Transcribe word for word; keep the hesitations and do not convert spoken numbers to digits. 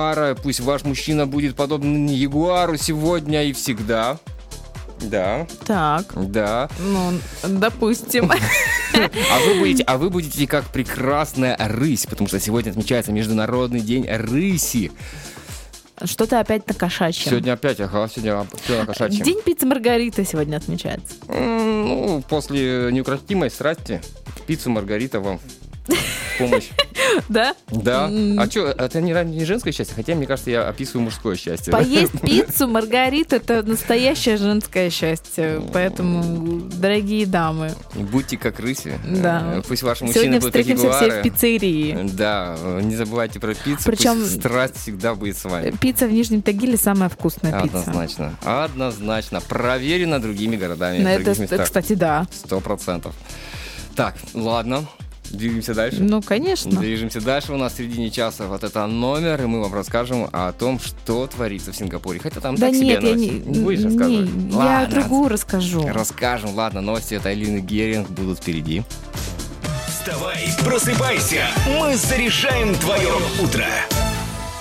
ягуара. Пусть ваш мужчина будет подобен ягуару сегодня и всегда. Да. Так. Да. Ну, допустим. А вы будете, а вы будете как прекрасная рысь, потому что сегодня отмечается Международный день рыси. Что-то опять на кошачьем. Сегодня опять, ага, сегодня все на кошачьем. День пиццы Маргарита сегодня отмечается. М, Ну, после неукротимой страсти пиццу Маргарита вам в помощь. Да? Да. М. А что, это не, не женское счастье? Хотя, мне кажется, я описываю мужское счастье. Поесть пиццу Маргарита — это настоящее женское счастье. Поэтому, дорогие дамы, Будьте как рыси. Да. Э, Пусть ваши мужчины сегодня будут как встретимся все в ягуары. пиццерии. Да, не забывайте про пиццу. Причем- Пусть страсть всегда будет с вами. Пицца в Нижнем Тагиле самая вкусная пицца. Однозначно. Однозначно. Проверено другими городами, На в других это, местах. кстати, да. Сто процентов. Так, ладно. Двигаемся дальше. Ну, конечно. Движемся дальше. У нас в середине часа вот это номер, и мы вам расскажем о том, что творится в Сингапуре. Хотя там Да так нет, себе я не, новости. Не будешь рассказывать? не, я Ладно, другую расскажу. Расскажем. Ладно, новости от Алины Геринг будут впереди. Вставай, просыпайся, мы заряжаем твое утро.